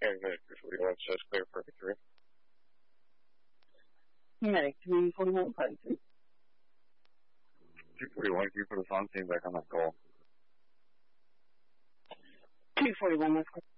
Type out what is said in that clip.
Medic 241 says clear for victory. Medic 341 Pleasant. 241, can you put us on? Seems like I'm not call. 241 West.